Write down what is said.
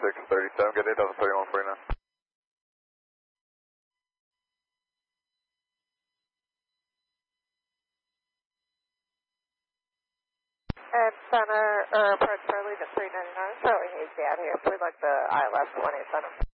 3637, good day, Delta 3149. And center, approach Charlie to 399, showing he's out here. We'd like the ILS 187.